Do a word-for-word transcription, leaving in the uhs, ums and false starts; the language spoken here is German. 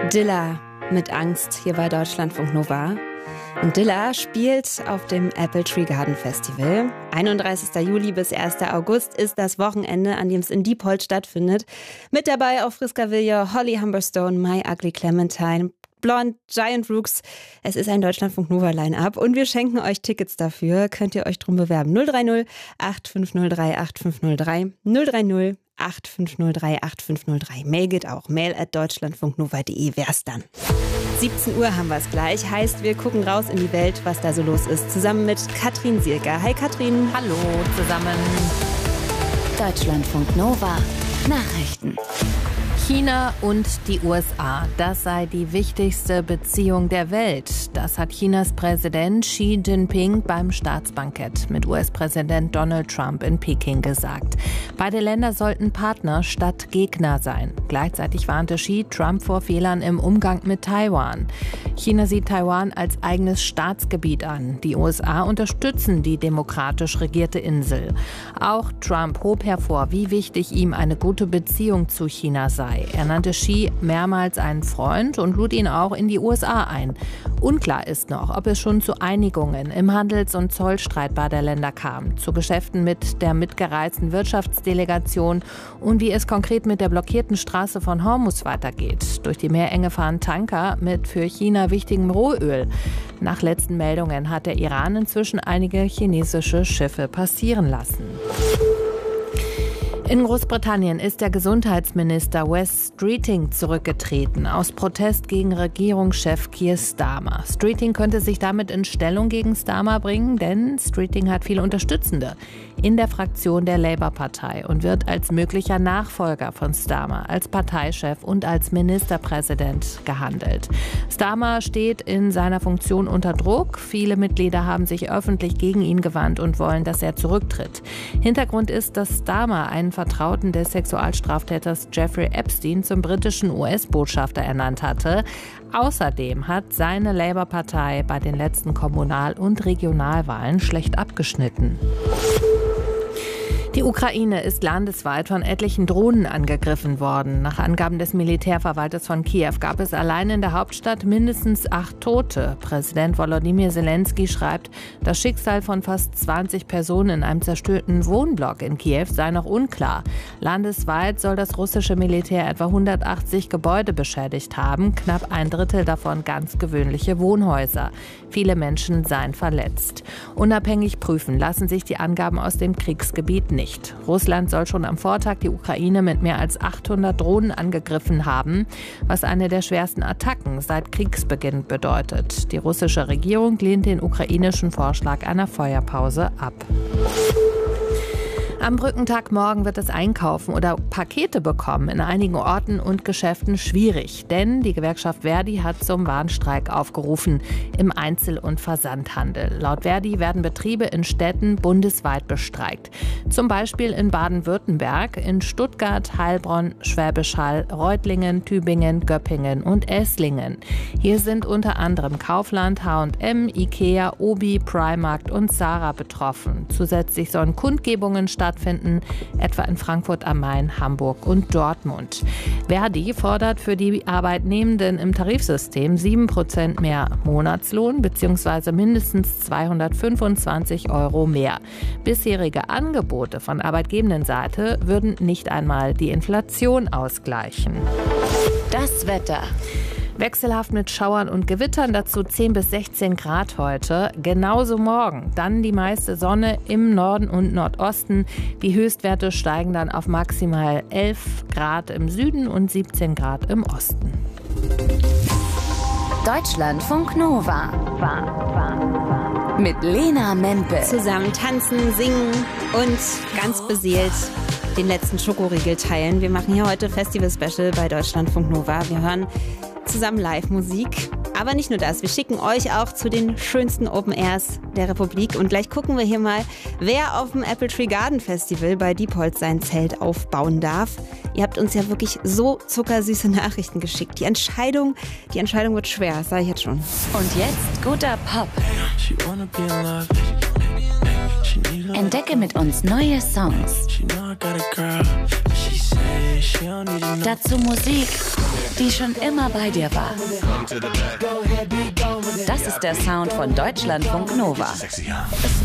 Dilla mit Angst hier bei Deutschlandfunk Nova. Und Dilla spielt auf dem Apple Tree Garden Festival. einunddreißigster Juli bis erster August ist das Wochenende, an dem es in Diepholz stattfindet. Mit dabei auch Friska Villiers, Holly Humberstone, My Ugly Clementine, Blonde, Giant Rooks. Es ist ein Deutschlandfunk Nova Line-Up und wir schenken euch Tickets dafür. Könnt ihr euch drum bewerben. null drei null acht fünf null drei acht fünf null drei null drei null acht fünf null drei acht fünf null drei. Mail geht auch. Mail at deutschlandfunknova punkt de wär's dann. siebzehn Uhr haben wir es gleich. Heißt, wir gucken raus in die Welt, was da so los ist. Zusammen mit Katrin Sierker. Hi Katrin. Hallo zusammen. Deutschlandfunk Nova Nachrichten. China und die U S A, das sei die wichtigste Beziehung der Welt. Das hat Chinas Präsident Xi Jinping beim Staatsbankett mit U S-Präsident Donald Trump in Peking gesagt. Beide Länder sollten Partner statt Gegner sein. Gleichzeitig warnte Xi Trump vor Fehlern im Umgang mit Taiwan. China sieht Taiwan als eigenes Staatsgebiet an. Die U S A unterstützen die demokratisch regierte Insel. Auch Trump hob hervor, wie wichtig ihm eine gute Beziehung zu China sei. Er nannte Xi mehrmals einen Freund und lud ihn auch in die U S A ein. Unklar ist noch, ob es schon zu Einigungen im Handels- und Zollstreit beider Länder kam, zu Geschäften mit der mitgereisten Wirtschaftsdelegation und wie es konkret mit der blockierten Straße von Hormuz weitergeht. Durch die Meerenge fahren Tanker mit für China wichtigem Rohöl. Nach letzten Meldungen hat der Iran inzwischen einige chinesische Schiffe passieren lassen. In Großbritannien ist der Gesundheitsminister Wes Streeting zurückgetreten, aus Protest gegen Regierungschef Keir Starmer. Streeting könnte sich damit in Stellung gegen Starmer bringen, denn Streeting hat viele Unterstützende in der Fraktion der Labour-Partei und wird als möglicher Nachfolger von Starmer, als Parteichef und als Ministerpräsident gehandelt. Starmer steht in seiner Funktion unter Druck. Viele Mitglieder haben sich öffentlich gegen ihn gewandt und wollen, dass er zurücktritt. Hintergrund ist, dass Starmer einen Vertrauten des Sexualstraftäters Jeffrey Epstein zum britischen U S-Botschafter ernannt hatte. Außerdem hat seine Labour-Partei bei den letzten Kommunal- und Regionalwahlen schlecht abgeschnitten. Die Ukraine ist landesweit von etlichen Drohnen angegriffen worden. Nach Angaben des Militärverwalters von Kiew gab es allein in der Hauptstadt mindestens acht Tote. Präsident Volodymyr Zelensky schreibt, das Schicksal von fast zwanzig Personen in einem zerstörten Wohnblock in Kiew sei noch unklar. Landesweit soll das russische Militär etwa hundertachtzig Gebäude beschädigt haben, knapp ein Drittel davon ganz gewöhnliche Wohnhäuser. Viele Menschen seien verletzt. Unabhängig prüfen lassen sich die Angaben aus dem Kriegsgebiet nicht. Nicht. Russland soll schon am Vortag die Ukraine mit mehr als achthundert Drohnen angegriffen haben, was eine der schwersten Attacken seit Kriegsbeginn bedeutet. Die russische Regierung lehnt den ukrainischen Vorschlag einer Feuerpause ab. Am Brückentag morgen wird das Einkaufen oder Pakete bekommen in einigen Orten und Geschäften schwierig. Denn die Gewerkschaft Verdi hat zum Warnstreik aufgerufen im Einzel- und Versandhandel. Laut Verdi werden Betriebe in Städten bundesweit bestreikt. Zum Beispiel in Baden-Württemberg, in Stuttgart, Heilbronn, Schwäbisch Hall, Reutlingen, Tübingen, Göppingen und Esslingen. Hier sind unter anderem Kaufland, H und M, Ikea, Obi, Primark und Zara betroffen. Zusätzlich sollen Kundgebungen stattfinden. Finden, etwa in Frankfurt am Main, Hamburg und Dortmund. Verdi fordert für die Arbeitnehmenden im Tarifsystem sieben Prozent mehr Monatslohn bzw. mindestens zweihundertfünfundzwanzig Euro mehr. Bisherige Angebote von Arbeitgebendenseite würden nicht einmal die Inflation ausgleichen. Das Wetter. Wechselhaft mit Schauern und Gewittern, dazu zehn bis sechzehn Grad heute. Genauso morgen. Dann die meiste Sonne im Norden und Nordosten. Die Höchstwerte steigen dann auf maximal elf Grad im Süden und siebzehn Grad im Osten. Deutschlandfunk Nova. Mit Lena Mempel. Zusammen tanzen, singen und ganz beseelt den letzten Schokoriegel teilen. Wir machen hier heute Festival-Special bei Deutschlandfunk Nova. Wir hören zusammen Live-Musik. Aber nicht nur das, wir schicken euch auch zu den schönsten Open Airs der Republik. Und gleich gucken wir hier mal, wer auf dem Apple Tree Garden Festival bei Diepholz sein Zelt aufbauen darf. Ihr habt uns ja wirklich so zuckersüße Nachrichten geschickt. Die Entscheidung, die Entscheidung wird schwer, das sage ich jetzt schon. Und jetzt guter Pop. Entdecke mit uns neue Songs. Dazu Musik, die schon immer bei dir war. Das ist der Sound von Deutschlandfunk Nova.